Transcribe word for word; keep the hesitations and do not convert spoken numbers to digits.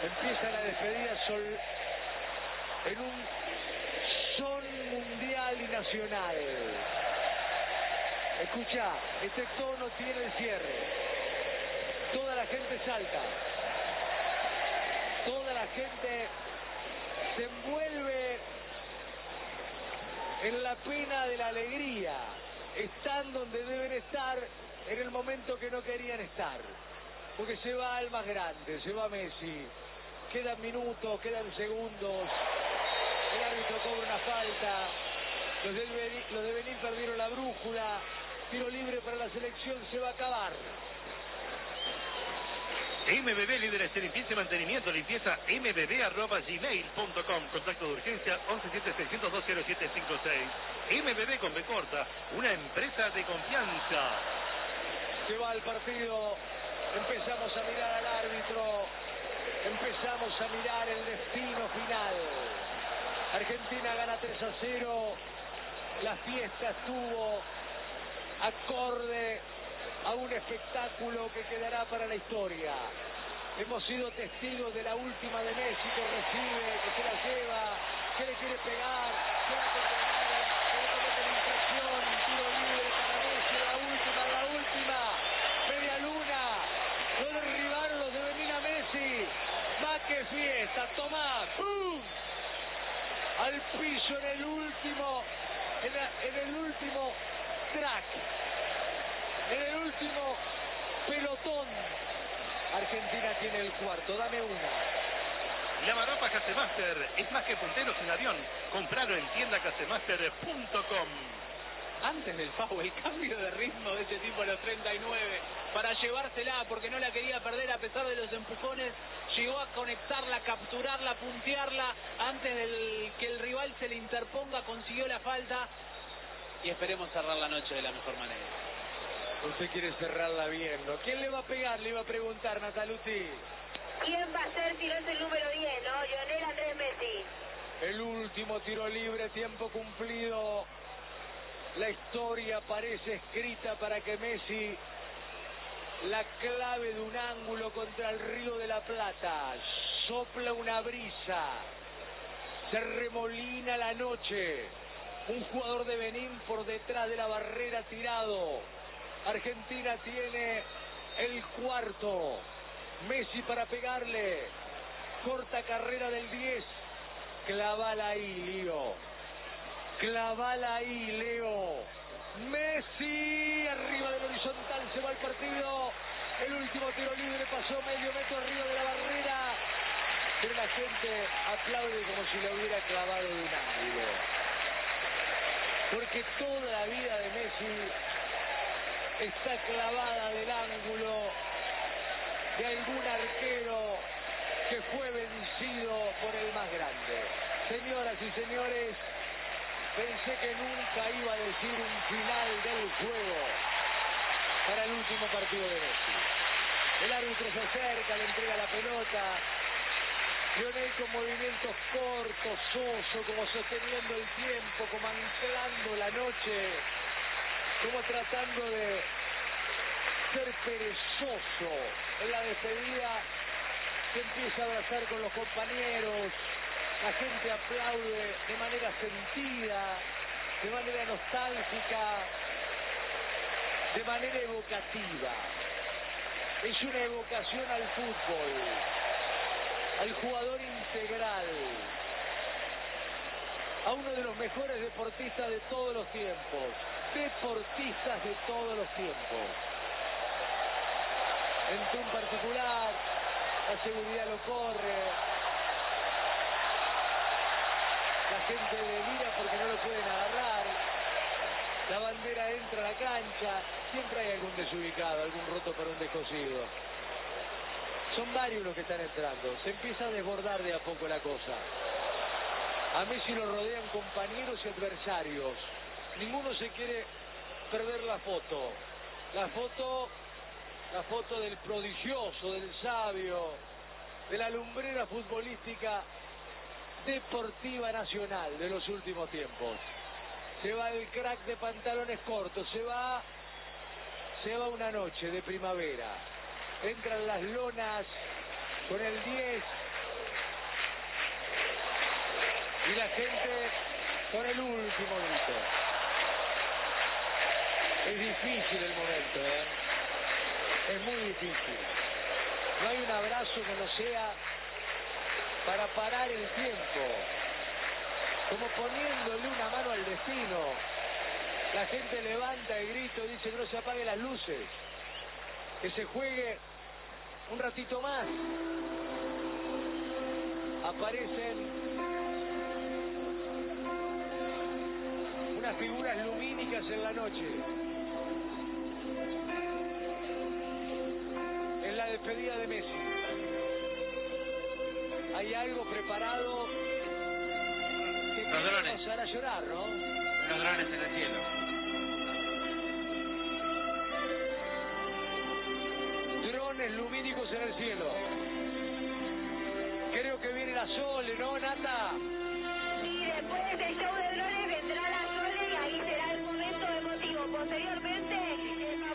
Empieza la despedida sol, en un son mundial y nacional. Escucha, este tono tiene el cierre. Toda la gente salta. Toda la gente se envuelve en la pena de la alegría. Están donde deben estar en el momento que no querían estar. Porque se va el más grande, se va Messi. Quedan minutos, quedan segundos. El árbitro cobra una falta. Los de Benín, los de Benín perdieron la brújula. Tiro libre para la selección, se va a acabar. M B B, líderes en limpieza y mantenimiento, limpieza m b b arroba gmail punto com, contacto de urgencia once siete seis cero dos cero siete cinco seis. M B B con B corta, una empresa de confianza. Se va el partido, empezamos a mirar al árbitro, empezamos a mirar el destino final. Argentina gana tres a cero, la fiesta estuvo acorde a un espectáculo que quedará para la historia. Hemos sido testigos de la última de Messi, que recibe, que se la lleva, que le quiere pegar, que va contra el área, que le comete la infracción, un tiro libre para Messi, la última, la última, media luna, lo derribaron los de Benín a Messi, más que fiesta, tomá, ¡pum! Al piso en el último, en, la, en el último track. En el último pelotón, Argentina tiene el cuarto. Dame una. La marapa Casemaster es más que punteros en avión. Compralo en tienda casemaster punto com. Antes del foul, el cambio de ritmo de ese tipo a los treinta y nueve para llevársela porque no la quería perder a pesar de los empujones. Llegó a conectarla, capturarla, puntearla antes del que el rival se le interponga. Consiguió la falta y esperemos cerrar la noche de la mejor manera. Usted quiere cerrarla bien, ¿no? ¿Quién le va a pegar? Le iba a preguntar, Nataluti. ¿Quién va a ser si no es el número diez, no? Lionel Andrés Messi. El último tiro libre, tiempo cumplido. La historia parece escrita para que Messi la clave de un ángulo contra el Río de la Plata. Sopla una brisa. Se remolina la noche. Un jugador de Benín por detrás de la barrera tirado. Argentina tiene el cuarto. Messi para pegarle. Corta carrera del diez. Clavala ahí, Leo. Clavala ahí, Leo. Messi arriba del horizontal, se va el partido. El último tiro libre pasó medio metro arriba de la barrera. Pero la gente aplaude como si lo hubiera clavado de un ángulo. Porque toda la vida de Messi está clavada del ángulo de algún arquero que fue vencido por el más grande. Señoras y señores, pensé que nunca iba a decir un final del juego para el último partido de Messi. El árbitro se acerca, le entrega la pelota. Lionel con movimientos cortos, soso, como sosteniendo el tiempo, como anclando la noche, como tratando de ser perezoso en la despedida. Se empieza a abrazar con los compañeros. La gente aplaude de manera sentida, de manera nostálgica, de manera evocativa. Es una evocación al fútbol, al jugador integral, a uno de los mejores deportistas de todos los tiempos, deportistas de todos los tiempos. En Tun particular, la seguridad lo corre. La gente delira porque no lo pueden agarrar. La bandera entra a la cancha. Siempre hay algún desubicado, algún roto para un descosido. Son varios los que están entrando. Se empieza a desbordar de a poco la cosa. A Messi lo rodean compañeros y adversarios. Ninguno se quiere perder la foto. La foto, la foto del prodigioso, del sabio, de la lumbrera futbolística deportiva nacional de los últimos tiempos. Se va el crack de pantalones cortos, se va, se va una noche de primavera. Entran las lonas con el diez, la gente con el último grito. Es difícil el momento, ¿eh? Es muy difícil. No hay un abrazo que no sea para parar el tiempo, como poniéndole una mano al destino. La gente levanta el grito y dice que no se apaguen las luces, que se juegue un ratito más. Aparecen unas figuras lumínicas en la noche. En la despedida de Messi hay algo preparado que Los drones. nos hará llorar, ¿no? Los drones en el cielo.